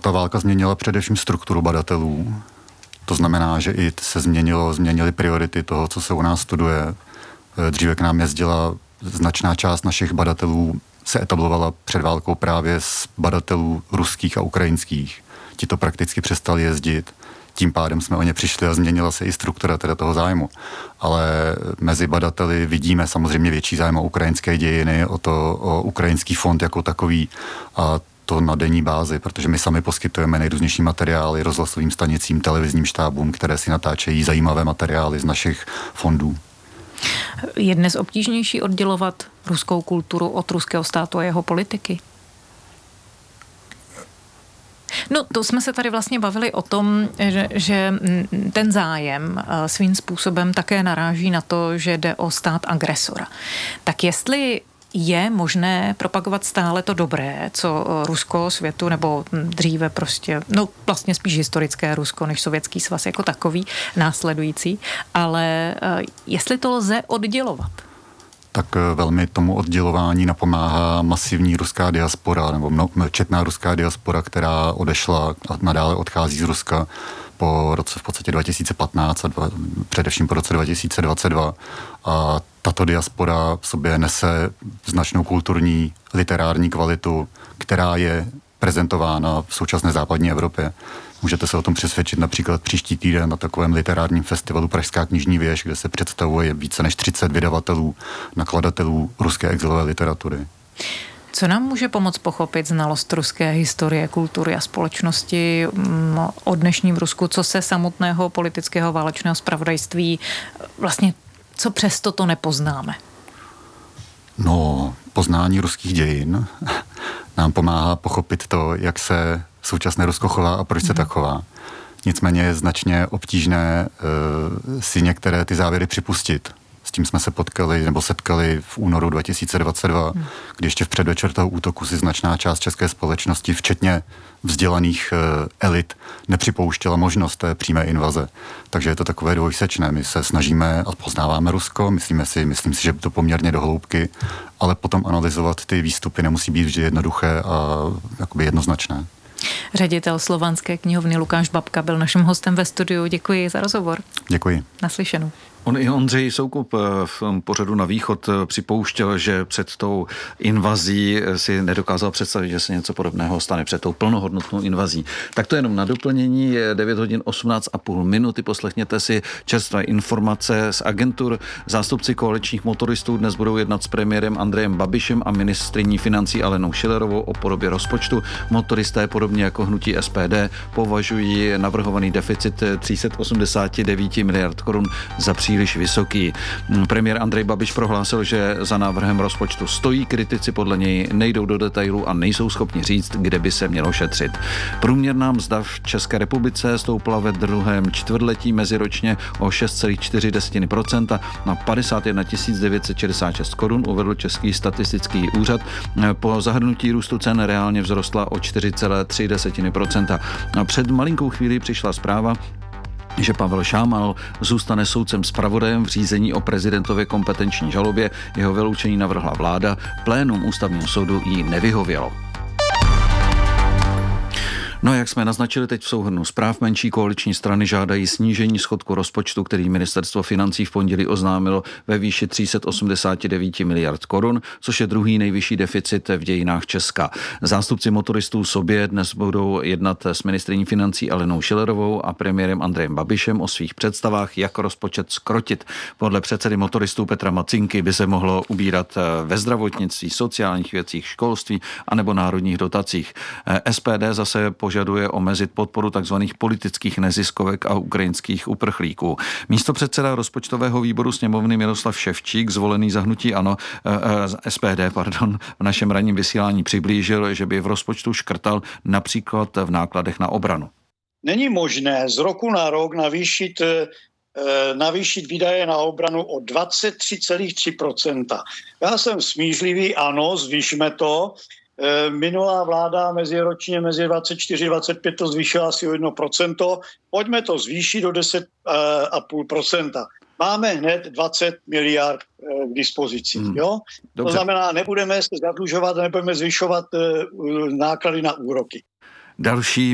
ta válka změnila především strukturu badatelů. To znamená, že i se změnily priority toho, co se u nás studuje. Dříve k nám jezdila značná část našich badatelů, se etablovala před válkou právě z badatelů ruských a ukrajinských. Ti to prakticky přestali jezdit. Tím pádem jsme o ně přišli a změnila se i struktura teda toho zájmu. Ale mezi badateli vidíme samozřejmě větší zájem o ukrajinské dějiny, o ukrajinský fond jako takový a to na denní bázi, protože my sami poskytujeme nejrůznější materiály rozhlasovým stanicím, televizním štábům, které si natáčejí zajímavé materiály z našich fondů. Je dnes obtížnější oddělovat ruskou kulturu od ruského státu a jeho politiky? No, to jsme se tady vlastně bavili o tom, že ten zájem svým způsobem také naráží na to, že jde o stát agresora. Tak jestli je možné propagovat stále to dobré, co Rusko světu, nebo dříve prostě, no vlastně spíš historické Rusko, než Sovětský svaz jako takový, následující, ale jestli to lze oddělovat? Tak velmi tomu oddělování napomáhá masivní ruská diaspora, nebo četná ruská diaspora, která odešla a nadále odchází z Ruska po roce v podstatě 2015 a především po roce 2022. A tato diaspora v sobě nese značnou kulturní, literární kvalitu, která je prezentována v současné západní Evropě. Můžete se o tom přesvědčit například příští týden na takovém literárním festivalu Pražská knižní věž, kde se představuje více než 30 vydavatelů, nakladatelů ruské exilové literatury. Co nám může pomoct pochopit znalost ruské historie, kultury a společnosti o dnešním Rusku, co se samotného politického válečného zpravodajství vlastně, co přesto to nepoznáme? No, poznání ruských dějin nám pomáhá pochopit to, jak se současné Rusko chová a proč se tak chová. Nicméně je značně obtížné si některé ty závěry připustit. S tím jsme se setkali v únoru 2022, kdy ještě v předvečer toho útoku si značná část české společnosti, včetně vzdělaných elit, nepřipouštěla možnost té přímé invaze. Takže je to takové dvojsečné. My se snažíme a poznáváme Rusko, myslím si, že to poměrně do hloubky, ale potom analyzovat ty výstupy nemusí být vždy jednoduché a jakoby jednoznačné. Ředitel Slovanské knihovny Lukáš Babka byl naším hostem ve studiu. Děkuji za rozhovor. Děkuji. Naslyšenou. On i Ondřej Soukup v pořadu Na východ připouštěl, že před tou invazí si nedokázal představit, že se něco podobného stane, před tou plnohodnotnou invazí. Tak to jenom na doplnění, je 9 hodin 18,5 minuty, poslechněte si čerstvé informace z agentur. Zástupci koaličních motoristů dnes budou jednat s premiérem Andrejem Babišem a ministryní financí Alenou Schillerovou o podobě rozpočtu. Motoristé, podobně jako hnutí SPD, považují navrhovaný deficit 389 miliard korun za příliš vysoký. Premiér Andrej Babiš prohlásil, že za návrhem rozpočtu stojí, kritici podle něj nejdou do detailů a nejsou schopni říct, kde by se mělo šetřit. Průměrná mzda v České republice stoupla ve druhém čtvrtletí meziročně o 6,4% na 51 966 korun, uvedl Český statistický úřad. Po zahrnutí růstu cen reálně vzrostla o 4,3%. Před malinkou chvílí přišla zpráva, že Pavel Šámal zůstane soudcem zpravodajem v řízení o prezidentově kompetenční žalobě. Jeho vyloučení navrhla vláda, plénum ústavního soudu jí nevyhovělo. No a jak jsme naznačili teď v souhrnu zpráv, menší koaliční strany žádají snížení schodku rozpočtu, který ministerstvo financí v pondělí oznámilo ve výši 389 miliard korun, což je druhý nejvyšší deficit v dějinách Česka. Zástupci motoristů sobě dnes budou jednat s ministryní financí Alenou Schillerovou a premiérem Andrejem Babišem o svých představách, jak rozpočet skrotit. Podle předsedy motoristů Petra Macinky by se mohlo ubírat ve zdravotnictví, sociálních věcích, školství anebo národních dotacích. SPD zase požaduje omezit podporu tzv. Politických neziskovek a ukrajinských uprchlíků. Místopředseda rozpočtového výboru sněmovny Miroslav Ševčík, zvolený za hnutí ANO, SPD, v našem ranním vysílání přiblížil, že by v rozpočtu škrtal například v nákladech na obranu. Není možné z roku na rok navýšit výdaje na obranu o 23,3%. Já jsem smířlivý, ano, zvýšme to. Minulá vláda meziročně mezi 24-25 to zvýšila asi o 1%. Pojďme to zvýšit do 10,5%. Máme hned 20 miliard k dispozici. Jo? To znamená, nebudeme se zadlužovat, nebudeme zvyšovat náklady na úroky. Další